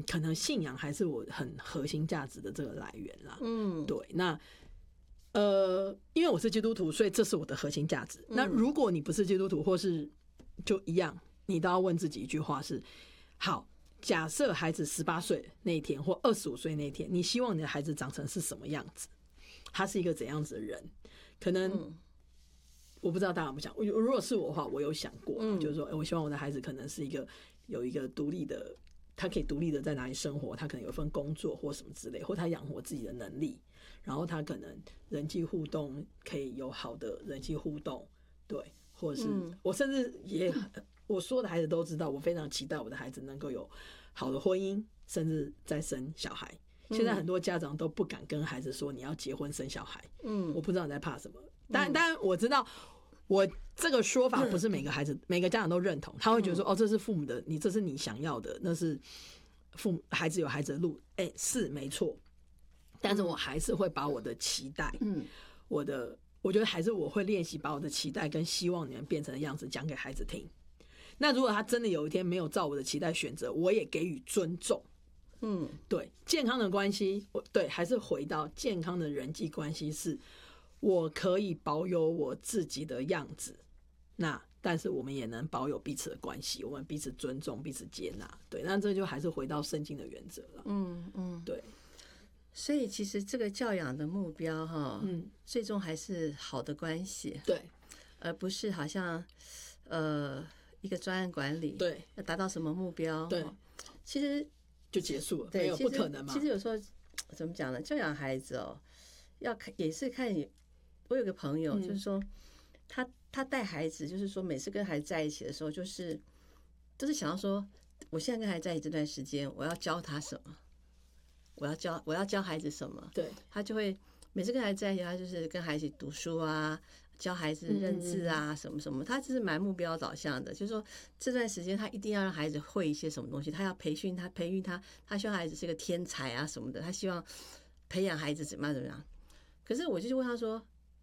可能信仰还是我很核心价值的这个来源啦。对，那因为我是基督徒，所以这是我的核心价值。那如果你不是基督徒，或是就一样，你都要问自己一句话是：好，假设孩子18岁那一天或25岁那一天，你希望你的孩子长成是什么样子？他是一个怎样子的人？可能我不知道大家有没有想过，如果是我的话，我有想过，就是说，我希望我的孩子可能是有一个独立的，他可以独立的在哪里生活，他可能有一份工作或什么之类，或他养活自己的能力，然后他可能人际互动可以有好的人际互动，对，或者是我甚至我所有的孩子都知道，我非常期待我的孩子能够有好的婚姻，甚至再生小孩。现在很多家长都不敢跟孩子说你要结婚生小孩，我不知道你在怕什么。当然我知道，我这个说法不是每个孩子、每个家长都认同，他会觉得说，哦，这是父母的，这是你想要的，那是孩子有孩子的路，是没错。但是我还是会把我的期待，我觉得还是我会练习把我的期待跟希望你们变成的样子讲给孩子听。那如果他真的有一天没有照我的期待选择，我也给予尊重。对，健康的关系，对，还是回到健康的人际关系，是我可以保有我自己的样子，但是我们也能保有彼此的关系，我们彼此尊重，彼此接纳。对，那这就还是回到圣经的原则了。对。 所以其实这个教养的目标最终还是好的关系， 对， 而不是好像一个专案管理， 对， 要达到什么目标， 对， 其实就结束了， 对， 没有，不可能嘛。 其实有时候怎么讲呢？教养孩子要看也是看。我有个朋友，就是说他带孩子，就是说每次跟孩子在一起的时候，都是想要说，我现在跟孩子在一起这段时间，我要教他什么，我要教孩子什么。对，他就会每次跟孩子在一起，他就是跟孩子一起读书啊，教孩子认字啊，什么什么，他就是蛮目标导向的。就是说这段时间他一定要让孩子会一些什么东西，他要培育他，他希望孩子是个天才啊什么的，他希望培养孩子怎么样。可是我就问他说，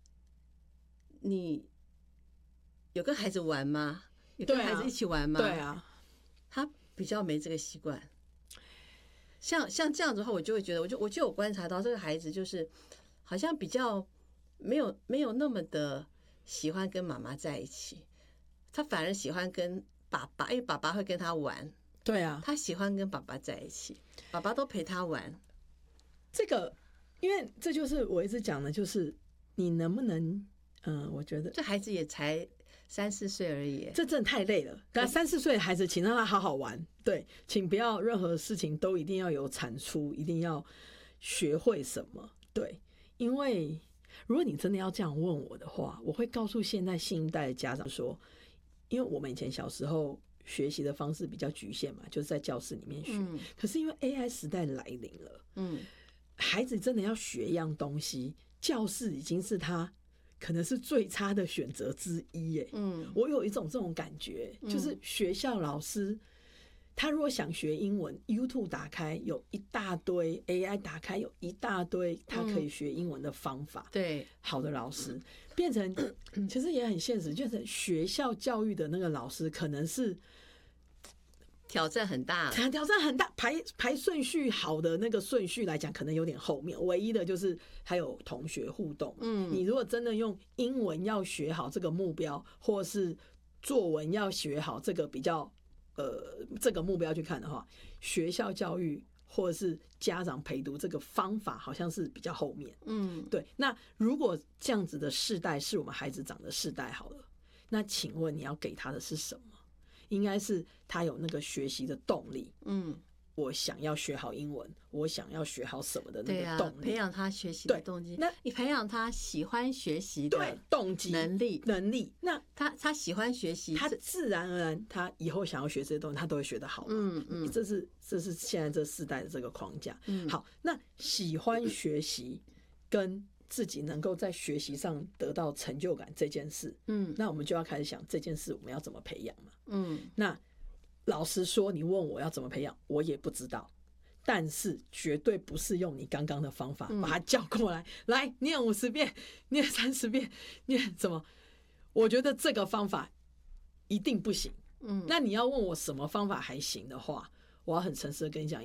你有跟孩子玩吗？有跟孩子一起玩吗？ 对啊， 他比较没这个习惯。像这样子的话，我就会觉得，我就有观察到这个孩子就是好像比较没有那么的喜欢跟妈妈在一起，他反而喜欢跟爸爸，因为爸爸会跟他玩。 对啊， 他喜欢跟爸爸在一起，爸爸都陪他玩。 这个，因为这就是我一直讲的，就是你能不能，我觉得这孩子也才3、4岁而已， 这真的太累了。但3、4岁的孩子，请让他好好玩。对，请不要任何事情都一定要有产出，一定要学会什么。对，因为如果你真的要这样问我的话，我会告诉现在新一代的家长说，因为我们以前小时候学习的方式比较局限嘛，就是在教室里面学。可是因为 AI 时代来临了，孩子真的要学一样东西，教室已经是他可能是最差的选择之一耶。我有一种这种感觉，就是学校老师他如果想学英文， YouTube 打开有一大堆， AI 打开有一大堆他可以学英文的方法。 对， 好的老师变成其实也很现实，就是学校教育的那个老师可能是挑战很大， 排顺序好的那个顺序来讲，可能有点后面。唯一的就是还有同学互动。你如果真的用英文要学好这个目标，或是作文要学好这个比较这个目标去看的话，学校教育或者是家长陪读这个方法好像是比较后面。对。那如果这样子的世代是我们孩子长的世代好了，那请问你要给他的是什么？应该是他有那个学习的动力。我想要学好英文，我想要学好什么的那个动力， 培养他学习的动机。那你培养他喜欢学习的动机能力，那他喜欢学习， 他自然而然他以后想要学这些东西他都会学得好嘛。这是现在这世代的这个框架。好，那喜欢学习跟自己能够在学习上得到成就感这件事，那我们就要开始想这件事我们要怎么培养嘛。那老实说，你问我要怎么培养，我也不知道，但是绝对不是用你刚刚的方法把他叫过来，来念50遍，念30遍，念什么？我觉得这个方法一定不行。那你要问我什么方法还行的话，我要很诚实的跟你讲，